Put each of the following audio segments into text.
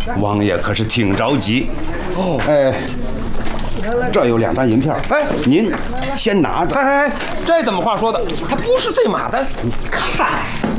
王爷可是挺着急。 哦， 这有2张银票，您先拿着。 这怎么话说的？他不是这马咱看。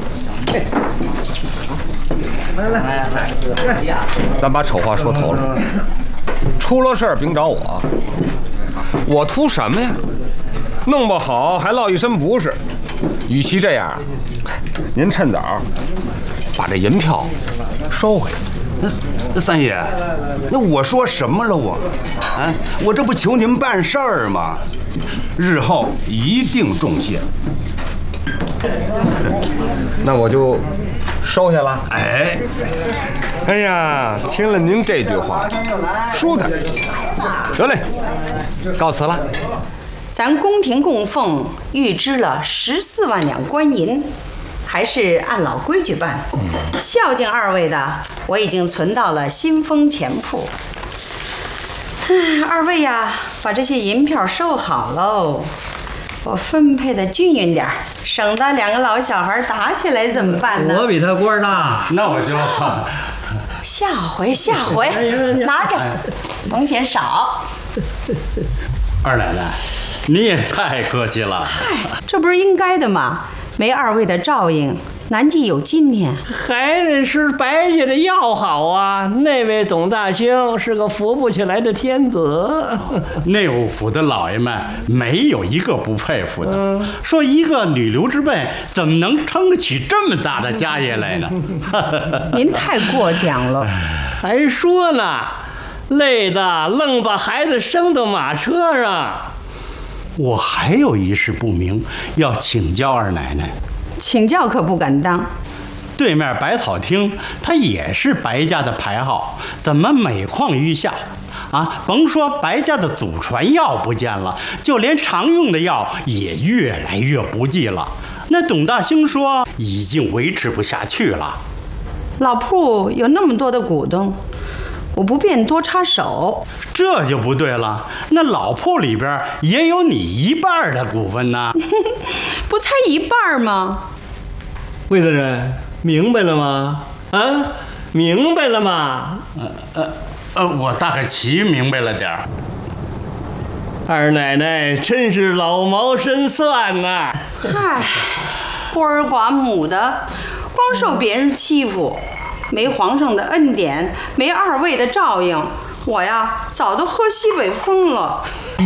来，咱把丑话说头了。出了事儿甭找我，我图什么呀？弄不好还落一身不是。与其这样，您趁早把这银票收回去。 那三爷，那我说什么了我这不求您办事儿吗？日后一定重谢。 那我就收下了。哎呀，听了您这句话，舒坦。得嘞，告辞了。 咱宫廷供奉预支了14万两官银，还是按老规矩办。孝敬2位的，我已经存到了新丰钱铺。2位呀，把这些银票收好喽，我分配的均匀点，省得2个老小孩打起来怎么办呢？ 我比他官大， 那我就下回拿着，甭嫌少。 二奶奶，你也太客气了。 这不是应该的吗？没2位的照应，南记有今天。 还得是白家的要好啊！那位董大兴是个扶不起来的天子。 内务府的老爷们没有一个不佩服的，说一个女流之辈怎么能撑得起这么大的家业来呢？ 您太过奖了。 还说呢，累的愣把孩子生到马车上。 我还有一事不明，要请教二奶奶。 请教可不敢当。 对面百草厅，它也是白家的牌号，怎么每况愈下？甭说白家的祖传药不见了，就连常用的药也越来越不济了。那董大兴说已经维持不下去了。 老铺有那么多的股东，我不便多插手。 这就不对了，那老铺里边也有你1半的股份呢。 不才1半吗？ 魏大人明白了吗？明白了吗？ 我大概齐明白了点儿。 二奶奶真是老谋深算呐！ 嗨，孤儿寡母的，光受别人欺负，没皇上的恩典，没2位的照应，我呀早都喝西北风了。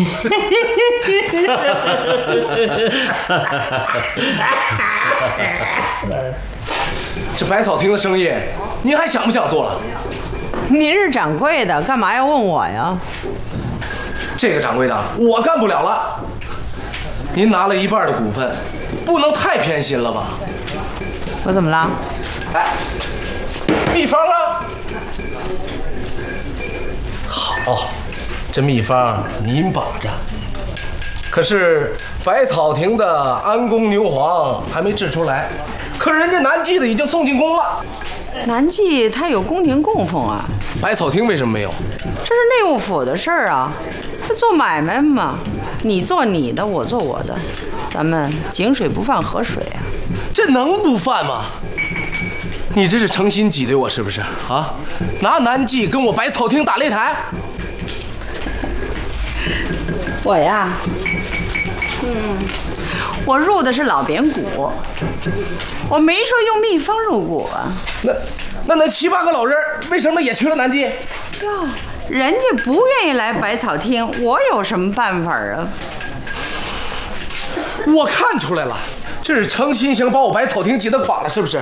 这百草厅的生意，您还想不想做了？ 您是掌柜的，干嘛要问我呀？ 这个掌柜的我干不了了。您拿了1半的股份，不能太偏心了吧？ 我怎么了？ 秘方啊！好，这秘方您把着。可是百草亭的安宫牛黄还没制出来，可是人家南记的已经送进宫了。 南记他有宫廷供奉啊， 百草厅为什么没有？ 这是内务府的事儿啊，他做买卖嘛，你做你的，我做我的，咱们井水不犯河水啊。 这能不犯吗？你这是诚心挤兑我是不是啊？拿南记跟我百草厅打擂台？ 我呀，我入的是老扁股，我没说用秘方入股啊。 那7、8个老人为什么也去了南记？ 呀，人家不愿意来百草厅，我有什么办法啊？ 我看出来了，这是诚心想把我百草厅挤得垮了，是不是？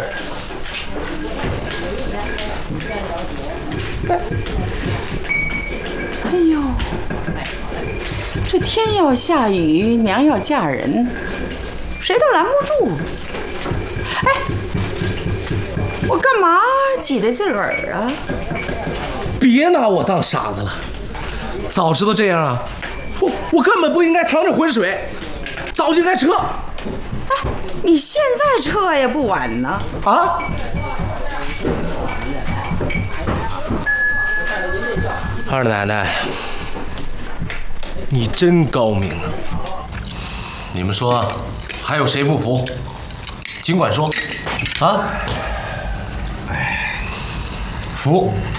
哎呦，这天要下雨，娘要嫁人，谁都拦不住。哎，我干嘛挤兑自个儿啊？ 别拿我当傻子了，早知道这样啊，我根本不应该趟这浑水，早就应该撤。 哎，你现在撤也不晚呢。 啊？二奶奶，你真高明啊！你们说，还有谁不服？尽管说，啊！哎，服。